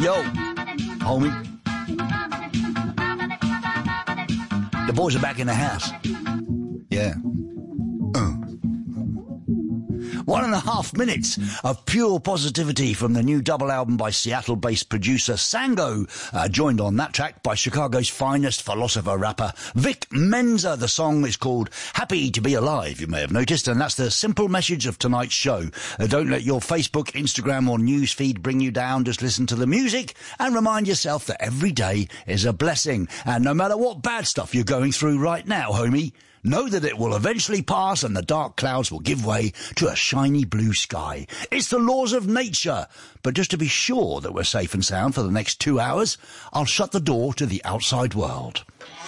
Yo, homie. The boys are back in the house. Yeah. 1.5 minutes of pure positivity from the new double album by Seattle-based producer Sango, joined on that track by Chicago's finest philosopher-rapper Vic Mensa. The song is called Happy to Be Alive, you may have noticed, and that's the simple message of tonight's show. Don't let your Facebook, Instagram or news feed bring you down. Just listen to the music and remind yourself that every day is a blessing. And no matter what bad stuff you're going through right now, homie, know that it will eventually pass and the dark clouds will give way to a shiny blue sky. It's the laws of nature. But just to be sure that we're safe and sound for the next 2 hours, I'll shut the door to the outside world.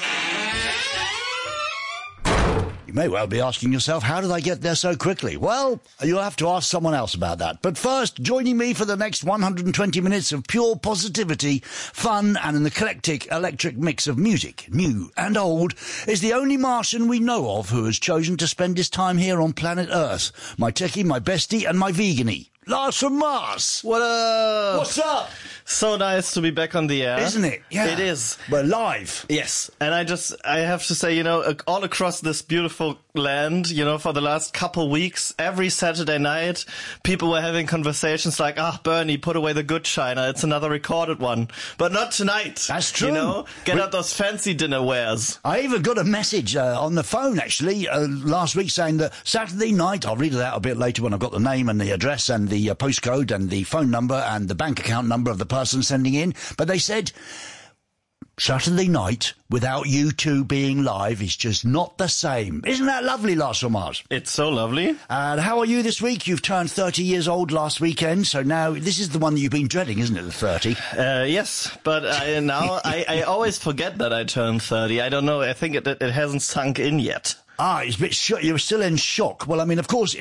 You may well be asking yourself, how did I get there so quickly? Well, you'll have to ask someone else about that. But first, joining me for the next 120 minutes of pure positivity, fun, and an eclectic electric mix of music, new and old, is the only Martian we know of who has chosen to spend his time here on planet Earth. My techie, my bestie, and my veganie. Lars from Mars. What up? What's up? So nice to be back on the air. Isn't it? Yeah. It is. We're live. Yes. And I have to say, all across this beautiful land, for the last couple weeks, every Saturday night, people were having conversations like, Bernie, put away the good China. It's another recorded one. But not tonight. That's true. Get out those fancy dinnerwares. I even got a message on the phone, actually, last week saying that Saturday night, I'll read it out a bit later when I've got the name and the address and the postcode and the phone number and the bank account number of the person sending in. But they said, Saturday night without you two being live is just not the same. Isn't that lovely, Lars from Mars? It's so lovely. And how are you this week? You've turned 30 years old last weekend, so now this is the one that you've been dreading, isn't it, the 30? Yes, but I always forget that I turned 30. I don't know, I think it hasn't sunk in yet. It's a bit you're still in shock. Well, I mean, of course,